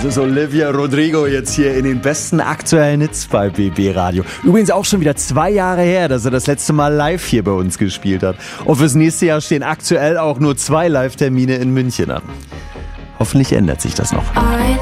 Das ist Olivia Rodrigo jetzt hier in den besten aktuellen Hits bei BB Radio. Übrigens auch schon wieder 2 Jahre her, dass er das letzte Mal live hier bei uns gespielt hat. Und fürs nächste Jahr stehen aktuell auch nur 2 Live-Termine in München an. Hoffentlich ändert sich das noch.